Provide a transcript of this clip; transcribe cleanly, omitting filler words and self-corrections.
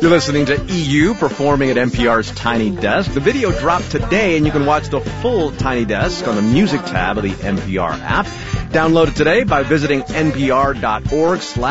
You're listening to EU performing at NPR's Tiny Desk. The video dropped today, and you can watch the full Tiny Desk on the Music tab of the NPR app. Download it today by visiting npr.org/